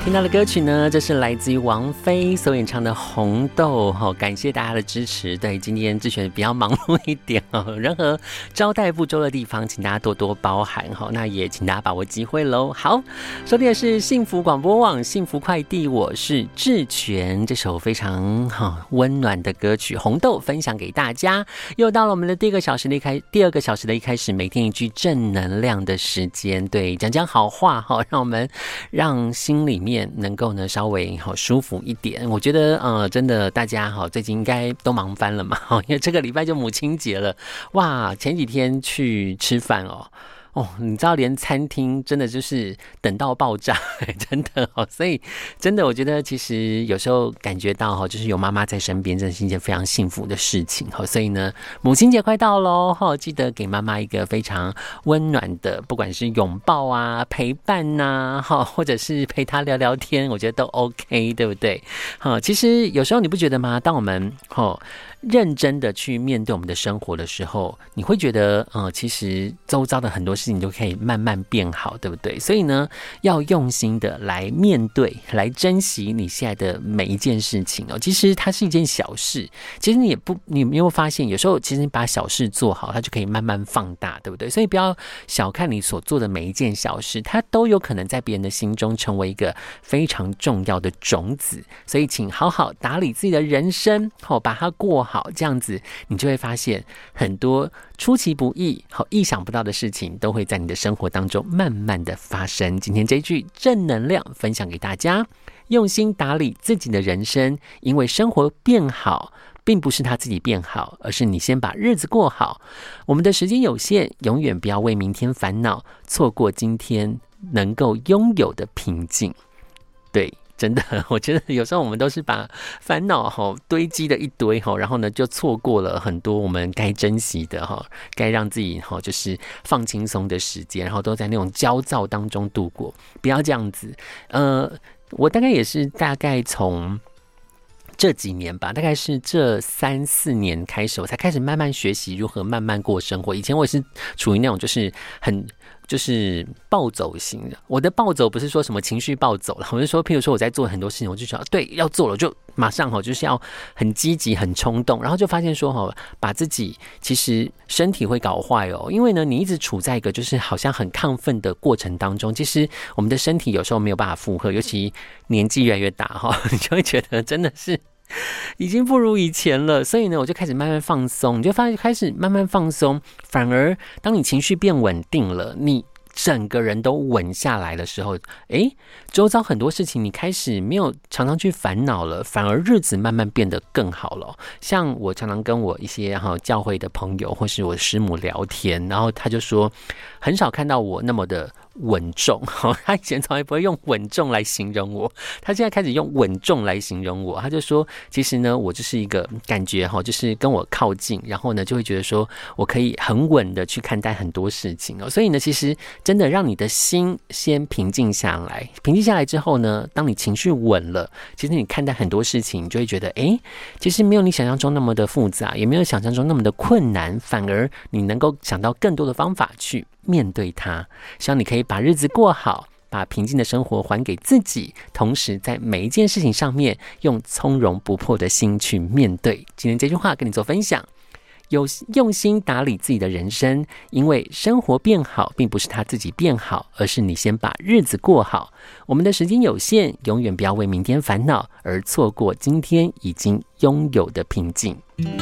听到的歌曲呢，这是来自于王菲所演唱的《红豆》感谢大家的支持。对，今天志璇比较忙碌一点任何招待不周的地方，请大家多多包涵那也请大家把握机会喽。好，收听的是幸福广播网幸福快递，我是志璇。这首非常温暖的歌曲《红豆》分享给大家。又到了我们的第二个小时的一开始，每天一句正能量的时间。对，讲讲好话让我们让心里面能够呢稍微舒服一点。我觉得真的大家最近应该都忙翻了嘛因为这个礼拜就母亲节了。哇，前几天去吃饭你知道连餐厅真的就是等到爆炸真的所以真的我觉得其实有时候感觉到就是有妈妈在身边真的是一件非常幸福的事情所以呢母亲节快到咯记得给妈妈一个非常温暖的，不管是拥抱啊陪伴啊或者是陪她聊聊天，我觉得都 OK 对不对其实有时候你不觉得吗，当我们认真的去面对我们的生活的时候，你会觉得其实周遭的很多事情都可以慢慢变好，对不对？所以呢要用心的来面对，来珍惜你现在的每一件事情其实它是一件小事，其实你有没有发现有时候其实你把小事做好，它就可以慢慢放大，对不对？所以不要小看你所做的每一件小事，它都有可能在别人的心中成为一个非常重要的种子。所以请好好打理自己的人生把它过好，这样子你就会发现很多出其不意意想不到的事情都会在你的生活当中慢慢的发生。今天这句正能量分享给大家，用心打理自己的人生，因为生活变好并不是他自己变好，而是你先把日子过好。我们的时间有限，永远不要为明天烦恼，错过今天能够拥有的平静。对，真的我觉得有时候我们都是把烦恼堆积的一堆然后呢就错过了很多我们该珍惜的该让自己就是放轻松的时间，然后都在那种焦躁当中度过。不要这样子。我大概也是大概从这几年吧，大概是这3-4年开始，我才开始慢慢学习如何慢慢过生活。以前我也是处于那种就是暴走型的。我的暴走不是说什么情绪暴走了，我是说譬如说我在做很多事情，我就想对要做了就马上就是要很积极很冲动，然后就发现说把自己其实身体会搞坏因为呢你一直处在一个就是好像很亢奋的过程当中，其实我们的身体有时候没有办法负荷，尤其年纪越来越大你就会觉得真的是已经不如以前了。所以呢我就开始慢慢放松，你就发现开始慢慢放松，反而当你情绪变稳定了，你整个人都稳下来的时候，周遭很多事情你开始没有常常去烦恼了，反而日子慢慢变得更好了。像我常常跟我一些教会的朋友或是我师母聊天，然后他就说很少看到我那么的稳重他以前从来不会用稳重来形容我，他现在开始用稳重来形容我。他就说其实呢我就是一个感觉就是跟我靠近，然后呢就会觉得说我可以很稳的去看待很多事情所以呢其实真的让你的心先平静下来，平静下来之后呢，当你情绪稳了，其实你看待很多事情你就会觉得其实没有你想象中那么的复杂，也没有想象中那么的困难，反而你能够想到更多的方法去面对它。希望你可以把日子过好，把平静的生活还给自己，同时在每一件事情上面用从容不迫的心去面对。今天这句话跟你做分享，用心打理自己的人生，因为生活变好并不是他自己变好，而是你先把日子过好。我们的时间有限，永远不要为明天烦恼，而错过今天已经拥有的平静。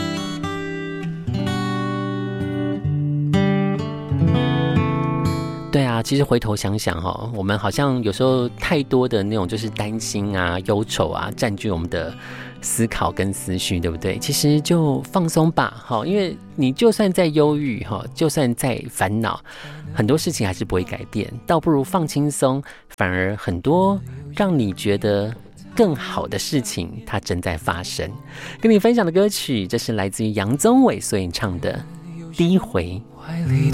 对啊，其实回头想想我们好像有时候太多的那种就是担心啊忧愁啊占据我们的思考跟思绪，对不对？其实就放松吧因为你就算在忧郁就算在烦恼，很多事情还是不会改变，倒不如放轻松，反而很多让你觉得更好的事情它正在发生。跟你分享的歌曲，这是来自于杨宗纬所演唱的《低回》。